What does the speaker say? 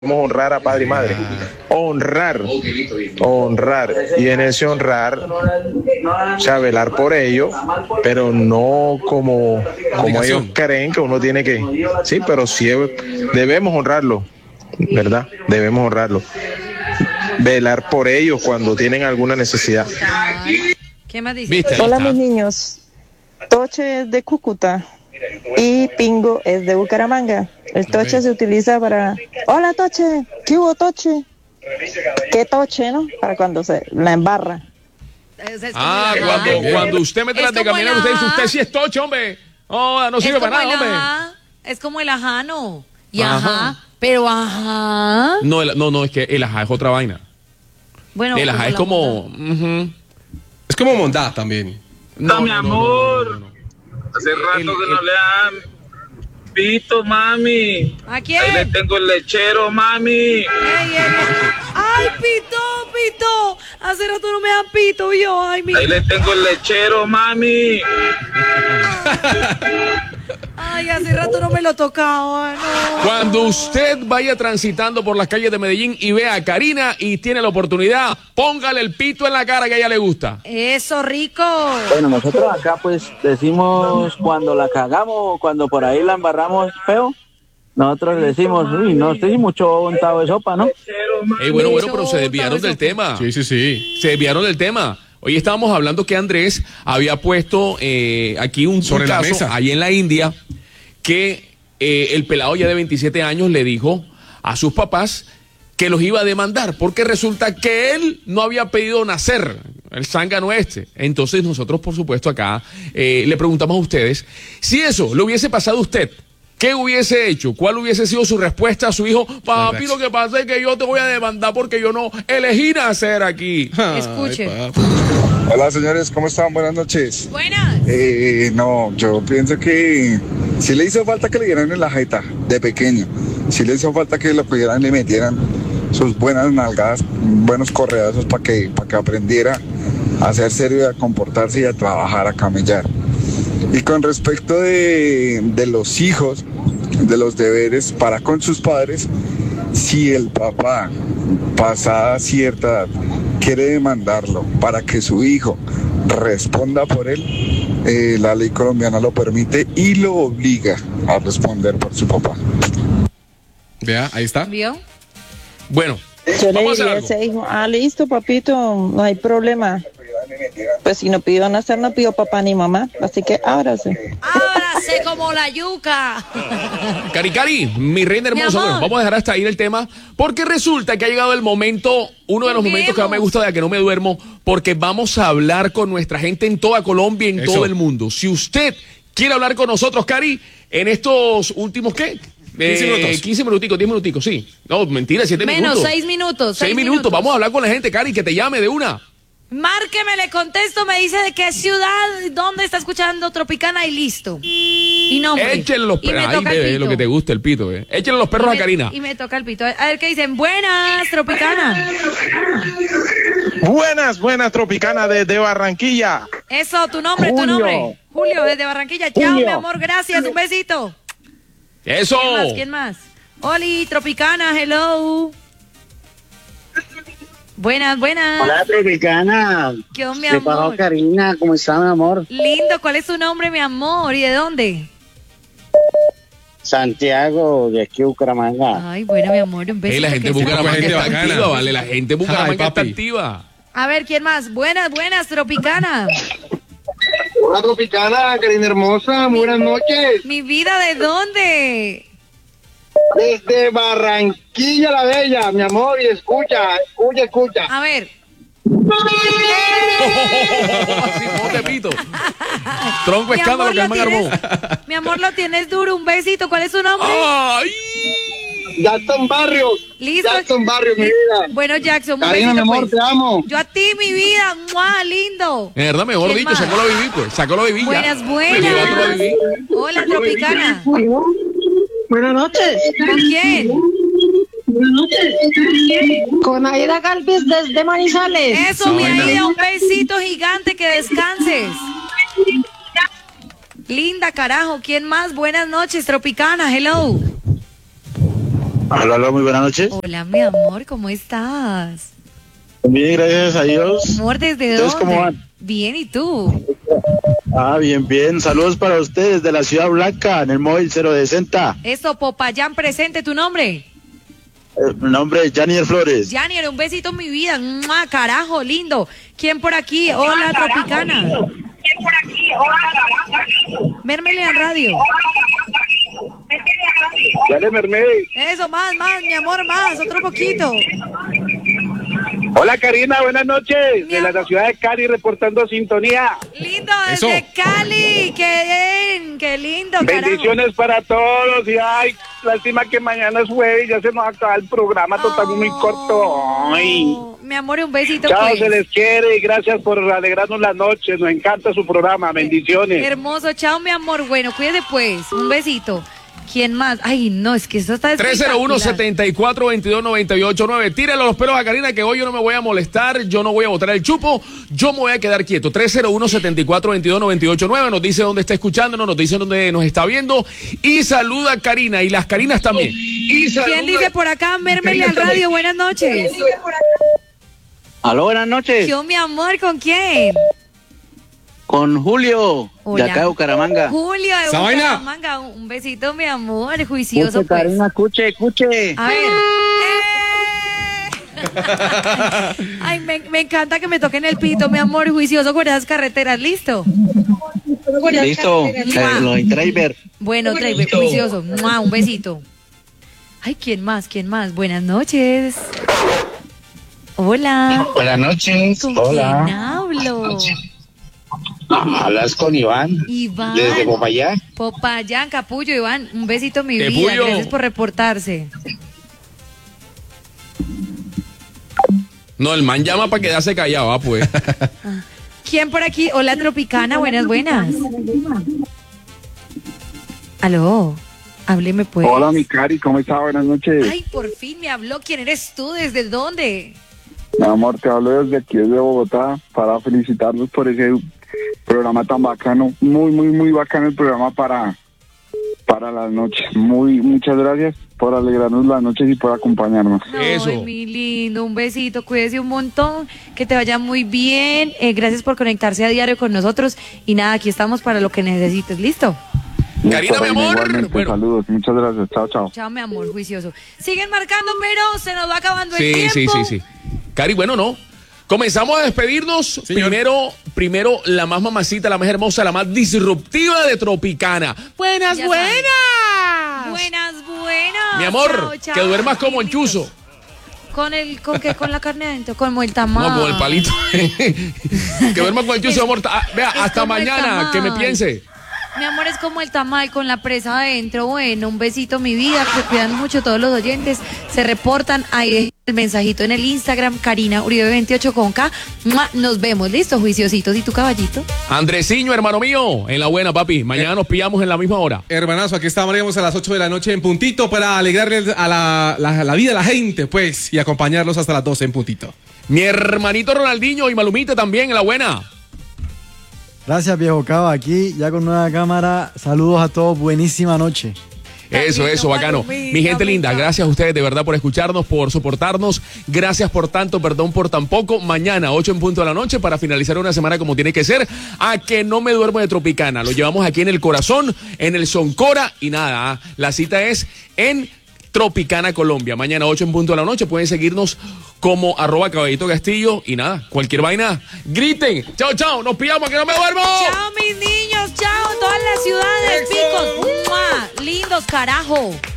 honrar a padre y madre. Honrar. Y en ese honrar, o sea, velar por ellos, pero no como ellos creen que uno tiene que. Sí, pero sí debemos honrarlo, ¿verdad? Debemos honrarlo. Velar por ellos cuando tienen alguna necesidad. ¿Qué más dice? Hola, mis niños. Toche es de Cúcuta y Pingo es de Bucaramanga. El toche se utiliza para... Hola, Toche. ¿Qué hubo, Toche? ¿Qué toche, no? Para cuando se la embarra. Cuando usted mete las de caminar, usted dice, usted sí es toche, hombre. No sirve para nada, hombre. Es como el ajano. Y ajá. Pero ajá. No, es que el ajá es otra vaina. Bueno, el ajá es como... Es como mondá también. No, mi amor. Hace rato que no le dan pito, mami. ¿A quién? Ahí le tengo el lechero, mami. Ey. Ay, pito. Hace rato no me dan pito, yo. Ay, Ahí le tengo el lechero, mami. Ay, hace rato no me lo tocaba, no. Cuando usted vaya transitando por las calles de Medellín y vea a Karina y tiene la oportunidad, póngale el pito en la cara que a ella le gusta. Eso, rico. Bueno, nosotros acá pues decimos cuando la cagamos, cuando por ahí la embarramos feo, nosotros le decimos, uy, no estoy mucho untado de sopa, ¿no? Bueno, pero se desviaron del tema. Sí. Se desviaron del tema. Hoy estábamos hablando que Andrés había puesto aquí un sobre caso la mesa ahí en la India que el pelado ya de 27 años le dijo a sus papás que los iba a demandar porque resulta que él no había pedido nacer, el zángano este. Entonces nosotros, por supuesto, acá le preguntamos a ustedes si eso le hubiese pasado a usted. ¿Qué hubiese hecho? ¿Cuál hubiese sido su respuesta a su hijo? Papi, lo que pasa es que yo te voy a demandar porque yo no elegí nacer aquí. Escuche. Hola, señores, ¿cómo están? Buenas noches. Buenas. No, yo pienso que sí le hizo falta que le dieran en la jeta de pequeño. Sí le hizo falta que lo cogieran y le metieran sus buenas nalgadas, buenos correazos para que aprendiera a ser serio, a comportarse y a trabajar, a camellar. Y con respecto de los hijos, de los deberes para con sus padres, si el papá, pasada cierta edad, quiere demandarlo para que su hijo responda por él, la ley colombiana lo permite y lo obliga a responder por su papá. Vea, ahí está. ¿Vio? Bueno, Yo le vamos a diría a hacer ese hijo, listo, papito, no hay problema. Pues si no pidió nacer, no pidió papá ni mamá, así que ábrase. Ábrase como la yuca. Cari, mi reina hermosa, amor. bueno, vamos a dejar hasta ahí el tema, porque resulta que ha llegado el momento, uno de los momentos que más me gusta de la que no me duermo, porque vamos a hablar con nuestra gente en toda Colombia, en todo el mundo. Si usted quiere hablar con nosotros, Cari, en estos últimos, ¿qué? 15 minutos. 15 minuticos, 10 minuticos, sí. No, mentira, 7 minutos. Menos 6 minutos. 6 minutos, vamos a hablar con la gente, Cari, que te llame de una. Márqueme, le contesto, me dice de qué ciudad, dónde está escuchando Tropicana y listo. Y nombre. Échenle los perros, ahí bebé, lo que te gusta, el pito, Échenle los perros a Karina. Y me toca el pito. A ver qué dicen. Buenas, Tropicana. Buenas, Tropicana desde Barranquilla. Eso, tu nombre. Julio, desde Barranquilla. Chao, mi amor, gracias, un besito. Eso. ¿Quién más? Oli, Tropicana, hello. Buenas. Hola, Tropicana. ¿Qué onda, mi ¿Qué pasó, amor? Karina? ¿Cómo está, mi amor? Lindo, ¿cuál es tu nombre, mi amor? ¿Y de dónde? Santiago, de aquí, Bucaramanga. Ay, bueno, mi amor, un besito. La gente que de sea. Bucaramanga gente está bacana. activa, vale. La gente de Bucaramanga Ay, está papi. activa. A ver, ¿quién más? Buenas, Tropicana. Hola, Tropicana, Karina hermosa, muy buenas noches. Mi vida, ¿de dónde? Desde Barranquilla la Bella, mi amor, y escucha. A ver. Así, ponte pito. Tronco Mi escándalo amor, que el man armó. Mi amor, lo tienes duro, un besito. ¿Cuál es su nombre? ¡Ay! Jackson Barrios. Listo. Jackson Barrios, mi vida. Bueno, Jackson, un Karina, besito, mi amor, pues. te amo. Yo a ti, mi vida, ¡mua! Lindo. En verdad, mejor ¿Quién dicho, más? sacó la viví, pues. Sacó la viví ya. Buenas. Lleva la viví. Hola, Tropicana. Buenas noches. ¿Con quién? Con Aida Galvis desde Manizales. Eso, mi Aida, un besito gigante, que descanses. Linda, carajo. ¿Quién más? Buenas noches, Tropicana, hello. Hola, muy buenas noches. Hola, mi amor, ¿cómo estás? Bien, gracias a Dios. Amor, ¿desde ¿Ustedes dónde? cómo van? Bien, ¿y tú? Bien. Saludos para ustedes de la Ciudad Blanca, en el móvil 060. Eso, Popayán, presente, ¿tu nombre? Mi nombre es Janier Flores. Janier, un besito en mi vida. ¡Mua! Carajo, lindo. ¿Quién por aquí? Hola, Tropicana. Mermelian Radio. Dale, Mermel. Eso, más, mi amor, más, otro poquito. Hola, Karina, buenas noches. De la ciudad de Cali, reportando sintonía. Lindo, desde Cali. Qué lindo, carajo. Bendiciones para todos. Y ay, lástima que mañana es jueves y ya se nos acaba el programa, total muy corto. Ay. Mi amor, un besito. Chao, pues. se les quiere y gracias por alegrarnos la noche. Nos encanta su programa. Bendiciones. Hermoso, chao, mi amor. Bueno, cuídate pues. Un besito. ¿Quién más? Ay, no, es que esto está 301-74-22-98-9. Tírale los pelos a Karina, que hoy yo no me voy a molestar, yo no voy a botar el chupo, yo me voy a quedar quieto. 301-74-22-98-9. Nos dice dónde está escuchándonos, nos dice dónde nos está viendo. Y saluda a Karina y las Karinas también. ¿Quién dice por acá? Mermelian Radio, buenas noches. Aló, buenas noches. Yo, mi amor, ¿con quién? Con Julio, Hola. de acá de Bucaramanga. Julio de Bucaramanga, un besito, mi amor, juicioso. Escuche, pues. Karina, escuche. A ver. Ay, me encanta que me toquen el pito, mi amor, juicioso con esas carreteras, ¿listo? Listo, los driver. Bueno, driver, juicioso, ¡mua! Un besito. Ay, ¿quién más? Buenas noches. Hola. Buenas noches. ¿Con Hola. quién hablo? Hablas con Iván. Iván. Desde Popayán. Popayán, Capullo, Iván. Un besito, mi vida. Capullo. Gracias por reportarse. No, el man llama para quedarse callado, pues. ¿Quién por aquí? Hola, Tropicana. Buenas. Aló. Hábleme, pues. Hola, mi Cari, ¿cómo está? Buenas noches. Ay, por fin me habló. ¿Quién eres tú? ¿Desde dónde? Mi amor, te hablo desde aquí, desde Bogotá, para felicitarlos por ese programa tan bacano. Muy bacano el programa para las noches. Muchas gracias por alegrarnos las noches y por acompañarnos. Ay, mi lindo, un besito, cuídese un montón, que te vaya muy bien. Gracias por conectarse a diario con nosotros. Y nada, aquí estamos para lo que necesites, ¿listo? Karina, mi amor. Bueno. Saludos, muchas gracias. Chao. Chao, mi amor, juicioso. Siguen marcando, pero se nos va acabando el Sí. tiempo. Cari, bueno, no. Comenzamos a despedirnos. Primero, la más mamacita, la más hermosa, la más disruptiva de Tropicana. Buenas. Buenas. Mi amor, Chao. que duermas como el chuzo. ¿Con qué? ¿Con la carne adentro? Como el tamal. No, con el palito. Que duermas con el chuzo, amor. Vea, hasta como el mañana, que me tamal. piense. Mi amor, es como el tamal con la presa adentro. Bueno, un besito, mi vida. Que cuidan mucho todos los oyentes. Se reportan. Ahí dejen el mensajito en el Instagram. Karina Uribe 28 con K. ¡Mua! Nos vemos. Listo, juiciositos. ¿Y tu caballito? Andresiño, hermano mío. En la buena, papi. Mañana nos pillamos en la misma hora. Hermanazo, aquí estaremos a las 8 de la noche en puntito para alegrarles a la vida a la gente, pues, y acompañarlos hasta las 12 en puntito. Mi hermanito Ronaldinho y Malumita también en la buena. Gracias, viejo Cava. Aquí ya con nueva cámara. Saludos a todos. Buenísima noche. Eso, bacano. Mi gente linda, gracias a ustedes de verdad por escucharnos, por soportarnos. Gracias por tanto, perdón por tan poco. Mañana, 8 en punto de la noche, para finalizar una semana como tiene que ser. A que no me duermo de Tropicana. Lo llevamos aquí en el corazón, en el Soncora. Y nada, la cita es en Tropicana, Colombia. Mañana 8 en punto de la noche. Pueden seguirnos como @Caballito Castillo. Y nada, cualquier vaina, griten. Chao, nos pillamos, que no me duermo. Chao, mis niños. Chao, todas las ciudades, picos. ¡Mua! Lindos, carajo.